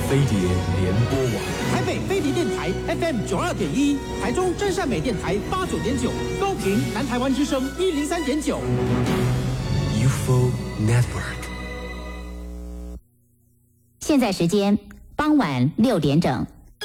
飞碟联播网， 台北飞碟电台 FM 92.1，台中真善美电台89.9，高屏南台湾之声103.9。 UFO Network。 现在时间傍晚6点整。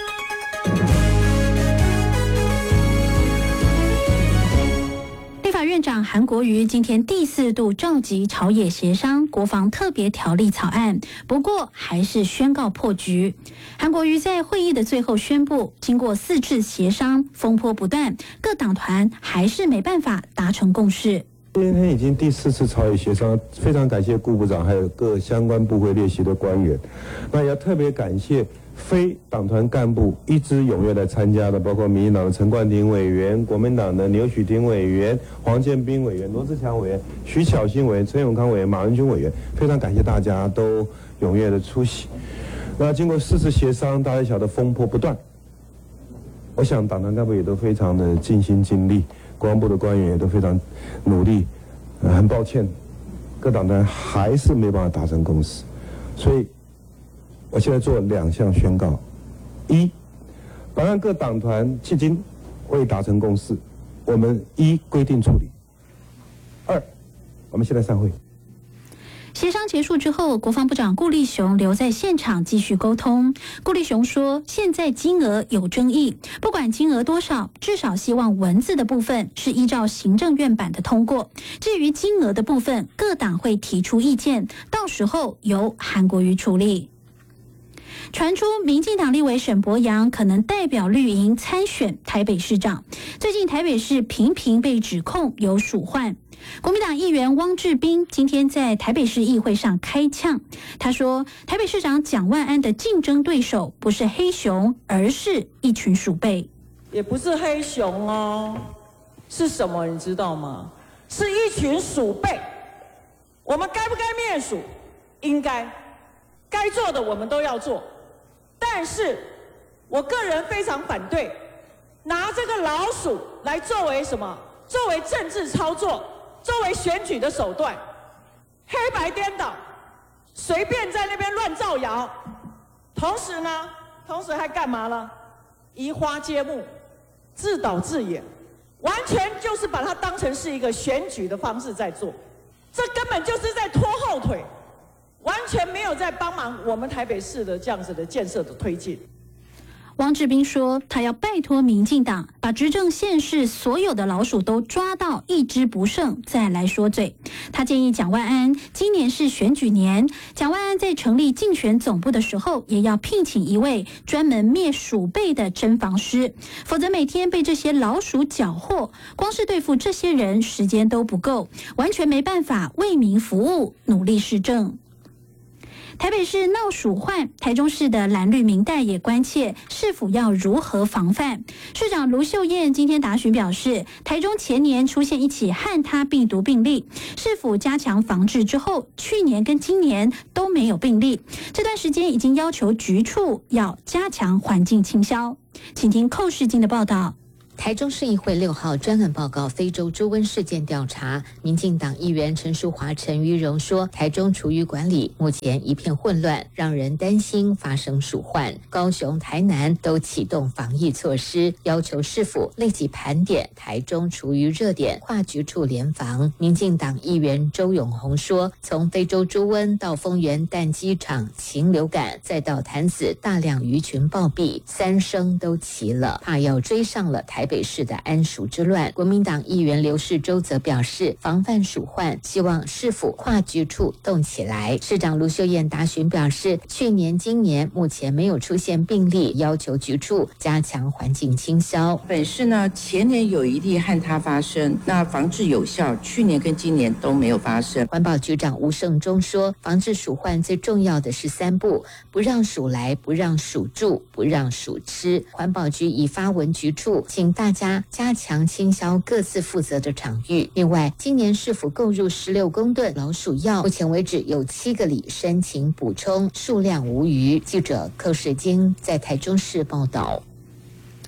立法院长韩国瑜今天第4度召集朝野协商国防特别条例草案，不过还是宣告破局。韩国瑜在会议的最后宣布，经过4次协商，风波不断，各党团还是没办法达成共识。 今天已经第4次朝野协商，非常感谢顾部长还有各相关部会列席的官员。那也要特别感谢非党团干部一直踊跃来参加的，包括民进党的陈冠廷委员、国民党的牛许婷委员、黄建斌委员、罗志强委员、徐巧芯委员、陈永康委员、马文君委员，非常感谢大家都踊跃的出席。那经过4次协商，大家晓得风波不断，我想党团干部也都非常的尽心尽力。国防部的官员也都非常努力，很抱歉，各党团还是没办法达成共识，所以我现在做2项宣告：一，本案各党团迄今未达成共识，我们依规定处理；二，我们现在散会。 协商结束之后，国防部长顾立雄留在现场继续沟通。顾立雄说，现在金额有争议，不管金额多少，至少希望文字的部分是依照行政院版的通过。至于金额的部分，各党会提出意见，到时候由韩国瑜处理。传出民进党立委沈伯洋可能代表绿营参选台北市长。最近台北市频频被指控有鼠患。国民党议员汪志斌今天在台北市议会上开呛，他说台北市长蒋万安的竞争对手不是黑熊，而是一群鼠辈。 也不是黑熊哦，是什么你知道吗？是一群鼠辈。我们该不该灭鼠？应该，该做的我们都要做。但是我个人非常反对拿这个老鼠来作为什么？作为政治操作，作为选举的手段，黑白颠倒，随便在那边乱造谣。同时还干嘛了？移花接木，自导自演，完全就是把它当成是一个选举的方式在做，这根本就是在拖后腿，完全没有在帮忙我们台北市的这样子的建设的推进。 汪志斌说，他要拜托民进党把执政县市所有的老鼠都抓到一只不剩，再来说嘴。他建议蒋万安，今年是选举年，蒋万安在成立竞选总部的时候，也要聘请一位专门灭鼠辈的侦防师，否则每天被这些老鼠缴获，光是对付这些人时间都不够，完全没办法为民服务，努力施政。台北市闹鼠患，台中市的蓝绿民代也关切是否要如何防范。市长卢秀燕今天答询表示，台中前年出现一起汉他病毒病例，市府加强防治之后，去年跟今年都没有病例。这段时间已经要求局处要加强环境清消。请听寇世金的报道。 台中市议会6号专案报告非洲猪瘟事件调查，民进党议员陈淑华、陈于荣说，台中厨余管理目前一片混乱，让人担心发生鼠患。高雄、台南都启动防疫措施，要求市府立即盘点台中厨余热点，跨局处联防。民进党议员周永红说，从非洲猪瘟到丰原蛋鸡场禽流感，再到潭子大量鱼群暴毙，3声都齐了，怕要追上了台北市的安鼠之乱。国民党议员刘世洲则表示，防范鼠患，希望市府跨局处动起来。市长卢秀燕答询表示，去年、今年目前没有出现病例，要求局处加强环境清消。 本市呢，前年有一例汉他发生，那防治有效，去年跟今年都没有发生。 环保局长吴胜忠说，防治鼠患最重要的是3不：不让鼠来，不让鼠住，不让鼠吃。环保局已发文局处，请大家加强清消各自负责的场域。另外，今年市府购入16公吨老鼠药，目前为止有7个里申请补充，数量无余。记者寇世金在台中市报道。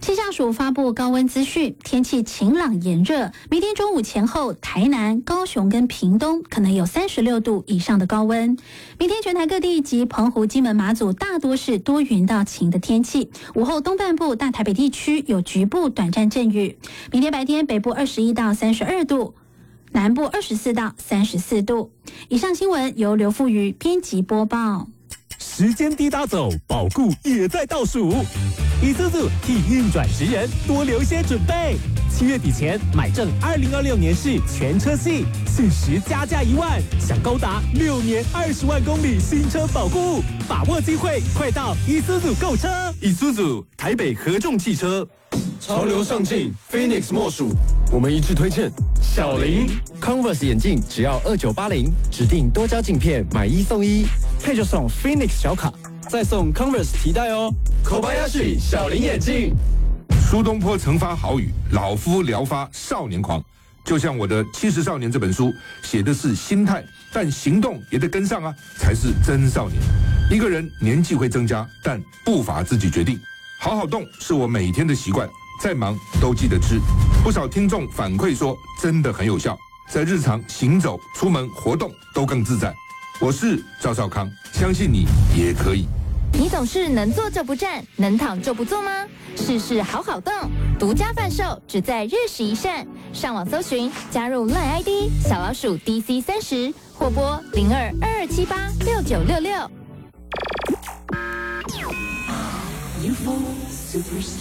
气象署发布高温资讯，天气晴朗炎热，明天中午前后，台南、高雄跟屏东可能有36度以上的高温。明天全台各地及澎湖、金门、马祖大多是多云到晴的天气，午后东半部、大台北地区有局部短暂阵雨。明天白天北部21到32度，南部24到34度。以上新闻由刘富瑜编辑播报。 时间滴答走，保固也在倒数。Isuzu 替运转职人多留些准备，7月底前买正2026年式全车系，限时加价1万，享高达6年20万公里新车保固，把握机会，快到 Isuzu 购车。 Isuzu 台北合众汽车，潮流上进 ，Phoenix 莫属。我们一致推荐小林 Converse 眼镜只要2980，指定多焦镜片买1送1，配着送 Phoenix 小卡，再送 Converse 提袋哦。 Kobayashi 小林眼镜。 苏东坡曾发好语：老夫聊发少年狂。就像我的《70少年》这本书，写的是心态，但行动也得跟上啊，才是真少年。一个人年纪会增加，但步伐自己决定。好好动是我每天的习惯，再忙都记得吃。不少听众反馈说，真的很有效，在日常行走、出门活动都更自在。我是赵少康，相信你也可以。 你总是能坐就不站，能躺就不坐吗？事事好好动，独家贩售，只在日食一善。上网搜寻，加入 LINE ID 小老鼠 DC30，或拨0222786966。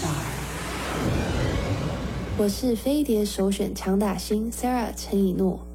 我是飞碟首选强打星 Sarah 陈以诺。